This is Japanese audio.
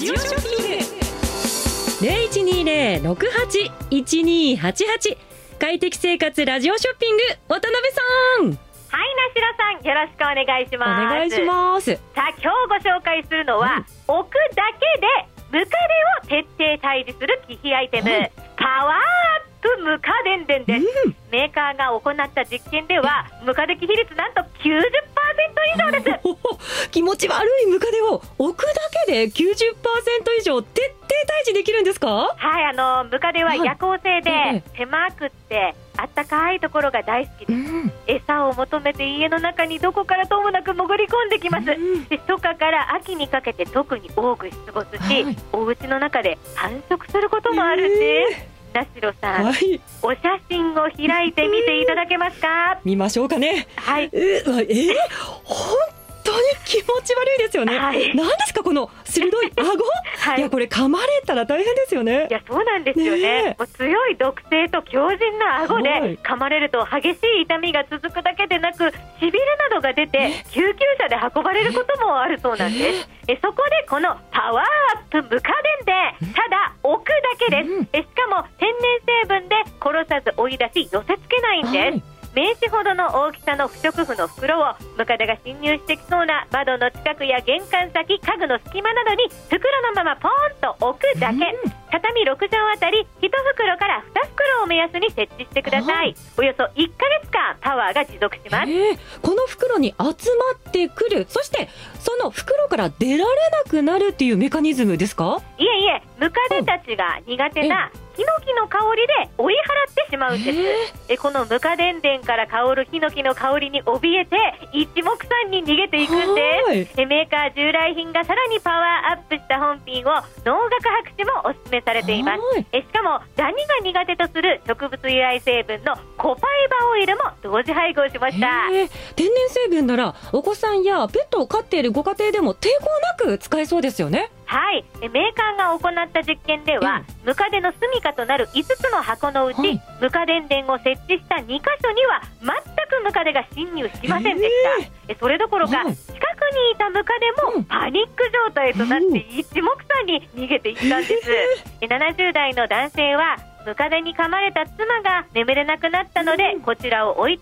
ジオショッピング0120-68-1288快適生活ラジオショッピング渡辺さん。 はい、なしろさん、よろしくお願いします。 お願いします。 さあ、今日ご紹介するのは、置くだけでムカデを徹底退治する機器アイテム、パワーアップムカデンデンです。メーカーが行った実験ではムカデ機比率なんと 90% 以上です。 気持ち悪いムカデを置くだけで 90% 以上徹底退治できるんですか？ はい、ムカデは夜行性で狭くってあったかいところが大好きです。餌を求めて家の中にどこからともなく潜り込んできます。で、初夏から秋にかけて特に多く出没し、お家の中で繁殖することもあるんです。なしろさん、お写真を開いてみていただけますか？ 見ましょうかね。はい。本当に気持ち悪いですよね。何ですかこの鋭い顎。いや、これ噛まれたら大変ですよね。 いや、そうなんですよね。もう強い毒性と強靭な顎で噛まれると激しい痛みが続くだけでなく、しびれなどが出て救急車で運ばれることもあるそうなんです。そこでこのパワーアップムカデンでただ置くだけです。しかも天然成分で殺さず追い出し寄せ付けないんです。名刺ほどの大きさの不織布の袋をムカデが侵入してきそうな窓の近くや玄関先、家具の隙間などに袋のままポーンと置くだけ。畳6畳あたり1袋から2袋を目安に設置してください。およそ1ヶ月間パワーが持続します。 この袋に集まってくる、そしてその袋から出られなくなるっていうメカニズムですか？ いえいえ、ムカデたちが苦手なヒノキの香りで追い払ってしまうんです。このムカデンデンから香るヒノキの香りに怯えて一目散に逃げていくんです。メーカー従来品がさらにパワーアップした本品を農学博士もお勧めされています。しかもダニが苦手とする植物由来成分のコパイバオイルも同時配合しました。 天然成分ならお子さんやペットを飼っているご家庭でも抵抗なく使えそうですよね。 はい、メーカーが行った実験では、ムカデの住処となる5つの箱のうち、ムカデンデンを設置した2カ所には全くムカデが侵入しませんでした。それどころか、近くにいたムカデもパニック状態となって一目散に逃げていったんです。70代の男性はムカデに噛まれた妻が眠れなくなったのでこちらを置いた